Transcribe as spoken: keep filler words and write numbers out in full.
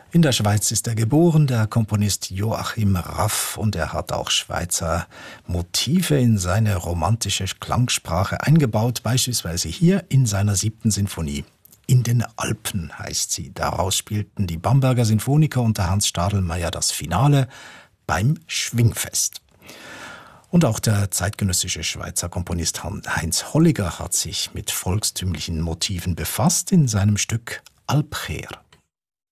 In der Schweiz ist er geboren, der Komponist Joachim Raff, und er hat auch Schweizer Motive in seine romantische Klangsprache eingebaut, beispielsweise hier in seiner siebten Sinfonie. In den Alpen heißt sie. Daraus spielten die Bamberger Sinfoniker unter Hans Stadelmeier das Finale beim Schwingfest. Und auch der zeitgenössische Schweizer Komponist Heinz Holliger hat sich mit volkstümlichen Motiven befasst in seinem Stück Alpcher.